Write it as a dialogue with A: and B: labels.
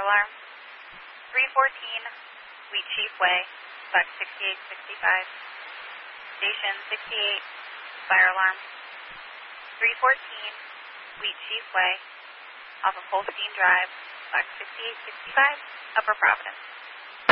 A: alarm. 314, Wheat Chief Way, Buck 6865. Station 68, fire alarm. 314, Wheat Chief Way, off of Holstein Drive, Buck 6865, Upper Providence.